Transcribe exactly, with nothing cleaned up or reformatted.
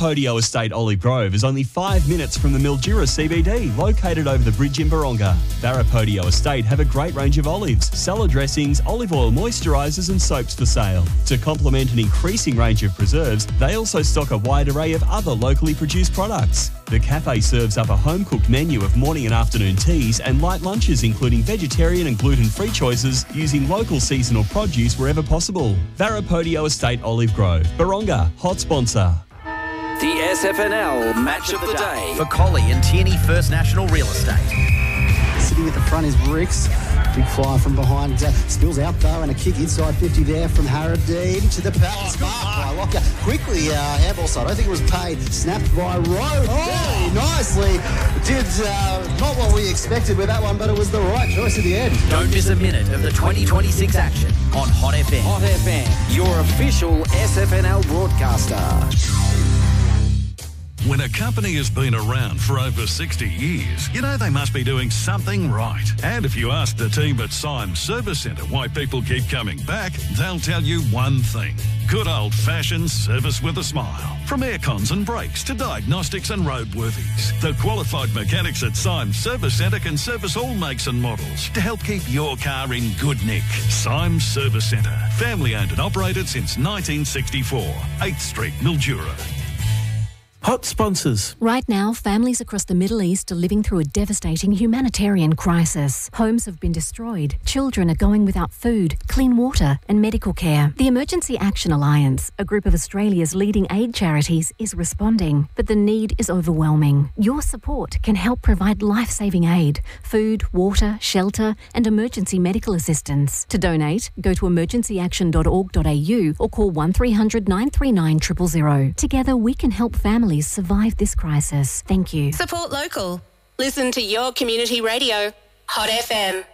Varapodio Estate Olive Grove is only five minutes from the Mildura C B D, located over the bridge in Baronga. Varapodio Estate have a great range of olives, salad dressings, olive oil moisturisers and soaps for sale. To complement an increasing range of preserves, they also stock a wide array of other locally produced products. The cafe serves up a home-cooked menu of morning and afternoon teas and light lunches, including vegetarian and gluten-free choices, using local seasonal produce wherever possible. Varapodio Estate Olive Grove, Baronga, hot sponsor. The S F N L Match of the Day. For Collie and Tierney First National Real Estate. Sitting at the front is Ricks. Big fly from behind. Uh, spills out though, and a kick inside fifty there from Harradine to the Palace. Mark by Locker. Quickly, uh, handball side. I don't think it was paid. Snapped by Rowe. Oh. Very nicely. Did uh, not what we expected with that one, but it was the right choice at the end. Don't miss a minute of the twenty twenty-six action on Hot F M. Hot F M, your official S F N L broadcaster. When a company has been around for over sixty years, you know they must be doing something right. And if you ask the team at Symes Service Centre why people keep coming back, they'll tell you one thing. Good old-fashioned service with a smile. From aircons and brakes to diagnostics and roadworthies, the qualified mechanics at Symes Service Centre can service all makes and models to help keep your car in good nick. Symes Service Centre, family-owned and operated since nineteen sixty-four. eighth Street, Mildura. Hot sponsors. Right now, families across the Middle East are living through a devastating humanitarian crisis. Homes have been destroyed. Children are going without food, clean water and medical care. The Emergency Action Alliance, a group of Australia's leading aid charities, is responding, but the need is overwhelming. Your support can help provide life-saving aid, food, water, shelter and emergency medical assistance. To donate, go to emergency action dot org dot a u or call one three hundred nine three nine zero zero zero. Together we can help families survive this crisis. Thank you. Support local. Listen to your community radio. Hot F M.